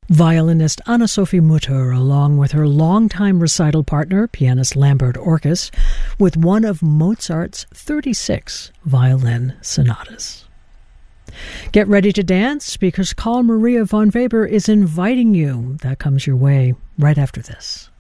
Violinist Anna-Sophie Mutter, along with her longtime recital partner, pianist Lambert Orkes, with one of Mozart's 36 violin sonatas. Get ready to dance, because Carl Maria von Weber is inviting you. That comes your way right after this.